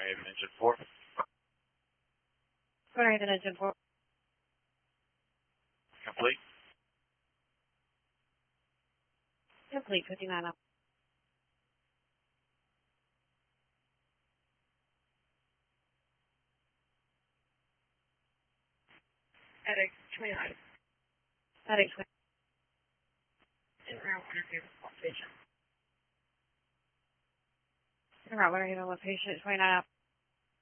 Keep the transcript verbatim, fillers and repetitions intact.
Raven Engine four. Twin Raven Engine four. Complete. Complete, fifty-nine up. Edit twenty-nine. Edit twenty. En route interview with patient. En route interview with patient, twenty-nine up.